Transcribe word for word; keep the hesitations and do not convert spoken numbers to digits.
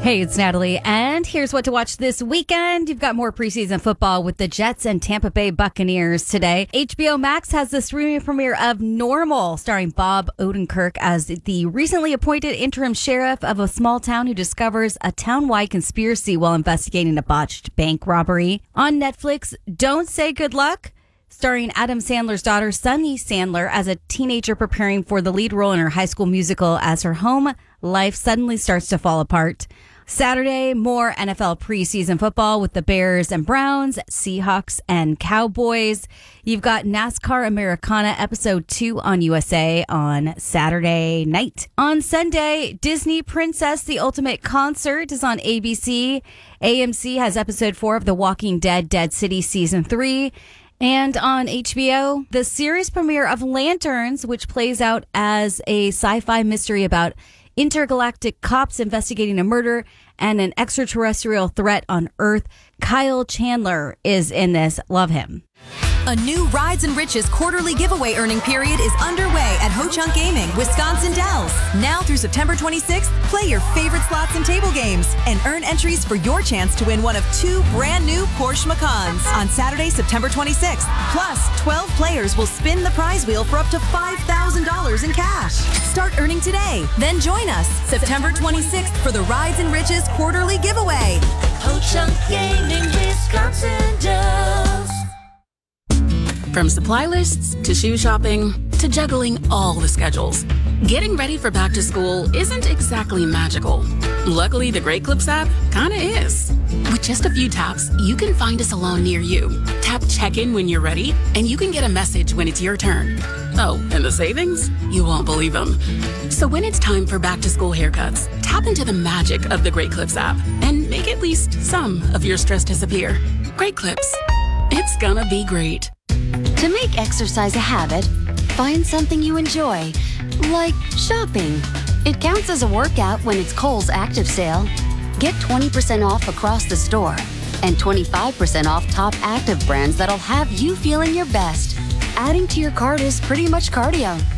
Hey, it's Natalie, and here's what to watch this weekend. You've got more preseason football with the Jets and Tampa Bay Buccaneers today. H B O Max has the streaming premiere of Normal, starring Bob Odenkirk as the recently appointed interim sheriff of a small town who discovers a town-wide conspiracy while investigating a botched bank robbery. On Netflix, Don't Say Good Luck, starring Adam Sandler's daughter, Sunny Sandler, as a teenager preparing for the lead role in her high school musical as her home life suddenly starts to fall apart. Saturday, more N F L preseason football with the Bears and Browns, Seahawks and Cowboys. You've got NASCAR Americana Episode two on U S A on Saturday night. On Sunday, Disney Princess The Ultimate Concert is on A B C. A M C has Episode four of The Walking Dead Dead City Season three. And on H B O, the series premiere of Lanterns, which plays out as a sci-fi mystery about intergalactic cops investigating a murder and an extraterrestrial threat on Earth. Kyle Chandler is in this. Love him. A new Rides and Riches quarterly giveaway earning period is underway at Ho Chunk Gaming, Wisconsin Dells. Now through September twenty-sixth, play your favorite slots and table games and earn entries for your chance to win one of two brand new Porsche Macans on Saturday, September twenty-sixth. Plus, twelve players will spin the prize wheel for up to five thousand dollars in cash. Start earning today. Then join us September twenty-sixth for the Rides and Riches quarterly giveaway. Ho Chunk Gaming, Wisconsin Dells. From supply lists to shoe shopping to juggling all the schedules, getting ready for back to school isn't exactly magical. Luckily, the Great Clips app kinda is. With just a few taps, you can find a salon near you. Tap check-in when you're ready, and you can get a message when it's your turn. Oh, and the savings? You won't believe them. So when it's time for back to school haircuts, tap into the magic of the Great Clips app and make at least some of your stress disappear. Great Clips. It's gonna be great. To make exercise a habit, find something you enjoy, like shopping. It counts as a workout when it's Kohl's Active Sale. Get twenty percent off across the store and twenty-five percent off top active brands that'll have you feeling your best. Adding to your cart is pretty much cardio.